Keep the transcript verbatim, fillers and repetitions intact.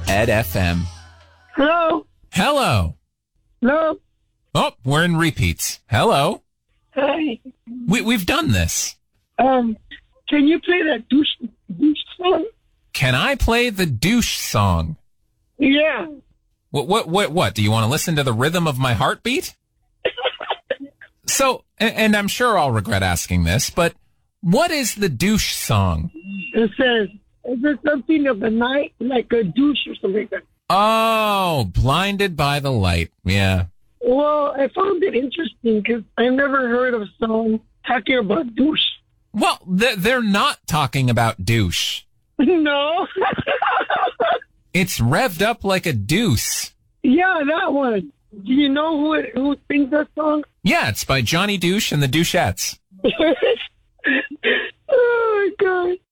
Ed F M. Hello? Hello. Hello? Oh, we're in repeats. Hello. Hi. We, we've done this. Um, can you play that douche, douche song? Can I play the douche song? Yeah. What, what, what, what? Do you want to listen to the rhythm of my heartbeat? So, and, and I'm sure I'll regret asking this, but what is the douche song? It says, is there something of the night, like a douche or something like that? Oh, Blinded by the Light. Yeah. Well, I found it interesting because I never heard of a song talking about douche. Well, they're, they're not talking about douche. No. It's revved up like a deuce. Yeah, that one. Do you know who it, who sings that song? Yeah, it's by Johnny Douche and the Douchettes. Oh, my God.